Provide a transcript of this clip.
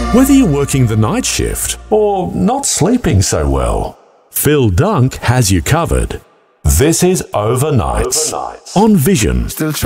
Whether you're working the night shift or not sleeping so well, Phil Dunk has you covered. This is Overnights on Vision. Still